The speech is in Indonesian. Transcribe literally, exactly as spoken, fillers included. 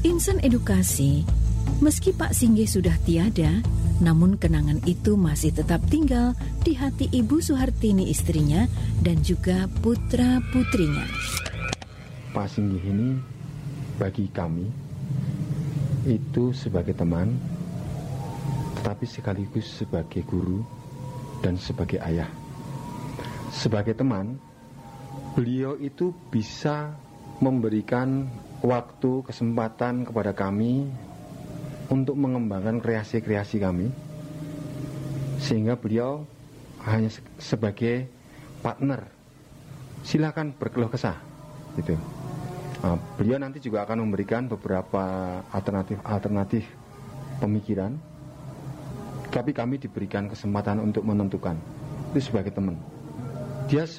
Insan edukasi, meski Pak Singgih sudah tiada, namun kenangan itu masih tetap tinggal di hati Ibu Suhartini istrinya dan juga putra-putrinya. Pak Singgih ini bagi kami itu sebagai teman, tetapi sekaligus sebagai guru dan sebagai ayah. Sebagai teman, beliau itu bisa memberikan waktu, kesempatan kepada kami untuk mengembangkan kreasi-kreasi kami, sehingga beliau hanya sebagai partner. Silakan berkeluh kesah, gitu. Nah, beliau nanti juga akan memberikan beberapa alternatif-alternatif pemikiran, tapi kami diberikan kesempatan untuk menentukan. Itu sebagai teman. Dia